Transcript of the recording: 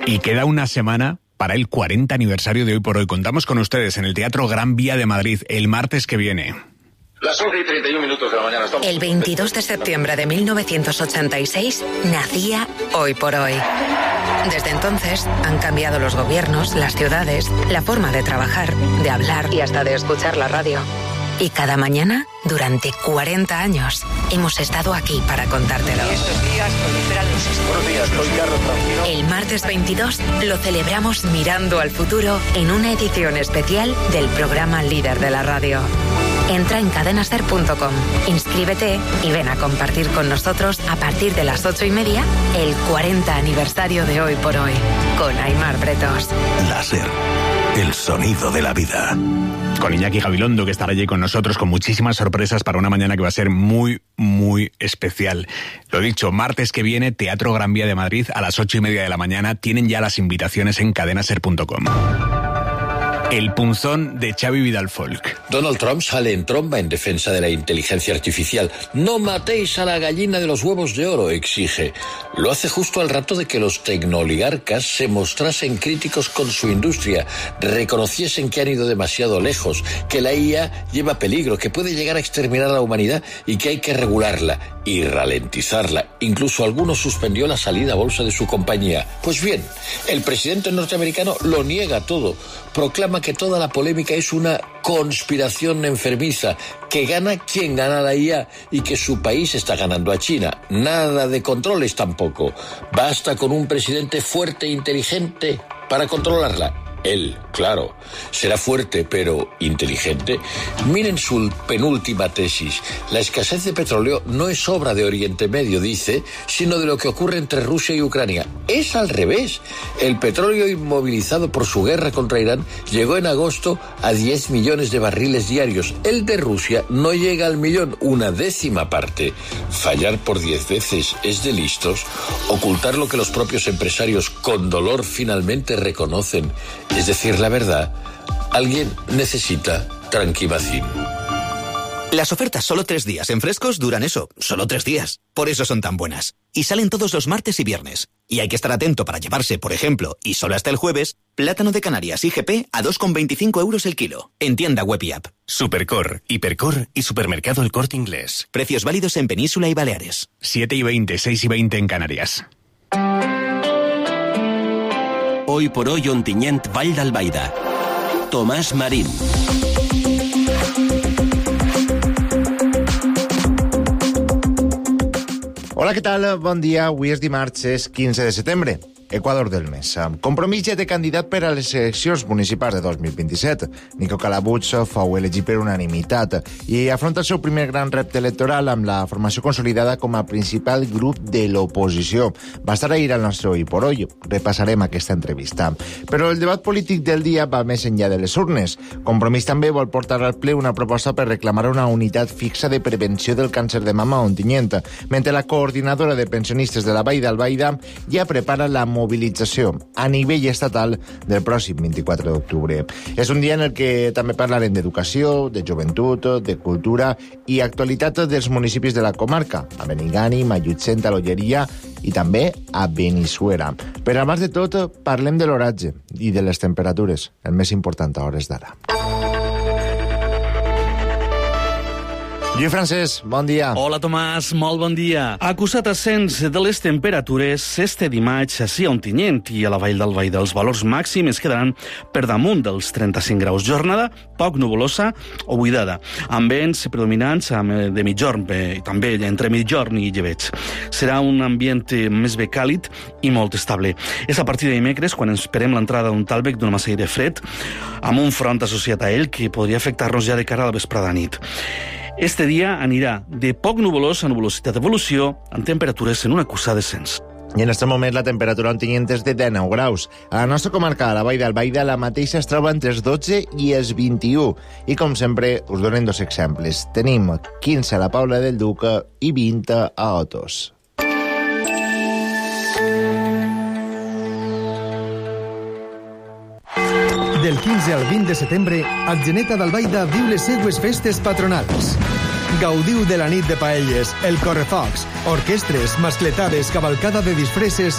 Y queda una semana para el 40 aniversario de Hoy por Hoy. Contamos con ustedes en el Teatro Gran Vía de Madrid el martes que viene. Las 11:31 de la mañana. El 22 de septiembre de 1986 nacía Hoy por Hoy. Desde entonces han cambiado los gobiernos, las ciudades, la forma de trabajar, de hablar y hasta de escuchar la radio. Y cada mañana, durante 40 años, hemos estado aquí para contártelo. Buenos días, soy Carlos Francino. El martes 22 lo celebramos mirando al futuro en una edición especial del programa líder de la radio. Entra en cadenaser.com, inscríbete y ven a compartir con nosotros a partir de las 8:30 el 40 aniversario de Hoy por Hoy, con Aimar Bretos. La SER, el sonido de la vida. Con Iñaki Gabilondo, que estará allí con nosotros con muchísimas sorpresas para una mañana que va a ser muy, muy especial. Lo dicho, martes que viene, Teatro Gran Vía de Madrid a las 8:30 de la mañana. Tienen ya las invitaciones en cadenaser.com. El punzón de Xavi Vidal Folk. Donald Trump sale en tromba en defensa de la inteligencia artificial. No matéis a la gallina de los huevos de oro, exige. Lo hace justo al rato de que los tecnooligarcas se mostrasen críticos con su industria, reconociesen que han ido demasiado lejos, que la IA lleva peligro, que puede llegar a exterminar a la humanidad y que hay que regularla y ralentizarla. Incluso alguno suspendió la salida a bolsa de su compañía. Pues bien, el presidente norteamericano lo niega todo. Proclama que toda la polémica es una conspiración enfermiza, que gana quien gana la IA y que su país está ganando a China. Nada de controles tampoco. Basta con un presidente fuerte e inteligente para controlarla. Él, claro, será fuerte pero inteligente. Miren su penúltima tesis. La escasez de petróleo no es obra de Oriente Medio, dice, sino de lo que ocurre entre Rusia y Ucrania. Es al revés. El petróleo inmovilizado por su guerra contra Irán llegó en agosto a 10 millones de barriles diarios. El de Rusia no llega al millón, una décima parte. Fallar por 10 veces es de listos. Ocultar lo que los propios empresarios con dolor finalmente reconocen, es decir, la verdad. Alguien necesita Tranquimacin. Las ofertas solo 3 días en Frescos duran eso, solo 3 días. Por eso son tan buenas. Y salen todos los martes y viernes. Y hay que estar atento para llevarse, por ejemplo, y solo hasta el jueves, plátano de Canarias IGP a 2,25 euros el kilo. En tienda web y app. Supercor, Hipercor y Supermercado El Corte Inglés. Precios válidos en Península y Baleares. 7:20, 6:20 en Canarias. Hoy por hoy, Ontinyent, Vall d'Albaida. Tomàs Marín. Hola, què tal? Bon dia. Avui és dimarts, és 15 de setembre. Equador del mes. Compromís ja té candidat per a les eleccions municipals de 2027. Nico Calabuig fou elegit per unanimitat i afronta el seu primer gran repte electoral amb la formació consolidada com a principal grup de l'oposició. Va estar ahir al nostre Hoy por Hoy. Repassarem aquesta entrevista. Però el debat polític del dia va més enllà de les urnes. Compromís també vol portar al ple una proposta per reclamar una unitat fixa de prevenció del càncer de mama a Ontinyent, mentre la coordinadora de pensionistes de la Vall d'Albaida ja prepara la mobilització a nivell estatal del pròxim 24 d'octubre. És un dia en el que també parlarem d'educació, de joventut, de cultura i actualitat dels municipis de la comarca, a Benigànim, a Llutxent, a l'Olleria i també a Benissuera. Però abans de tot, parlem de l'oratge i de les temperatures, el més important a hores d'ara. Lluís Francesc, bon dia. Hola, Tomàs, molt bon dia. Acusat ascens de les temperatures, este dimarts ací a Ontinyent i a la Vall d'Albaida els valors màxims quedaran per damunt dels 35 graus. Jornada poc nuvolosa o buidada, amb vents predominants de mitjorn, també entre mitjorn i llebeig. Serà un ambient més bé càlid i molt estable. És a partir de dimecres quan esperem l'entrada d'un talbec d'una massa de fred amb un front associat a ell que podria afectar-nos ja de cara a la vesprada nit. Este dia anirà de poc nuvolós a nuvolositat d'evolució amb temperatures en un acusat descens. I en aquest moment la temperatura a Ontinyent és de 19 graus. A la nostra comarca, a la Vall d'Albaida, la mateixa es troba entre els 12 i els 21. I, com sempre, us donem 2 exemples. Tenim 15 a la Paula del Duc i 20 a Otos. Del 15 al 20 de setembre, Atzeneta d'Albaida viu les seues festes patronals. Gaudiu de la nit de paelles, el correfocs, orquestres, mascletades, cavalcada de disfresses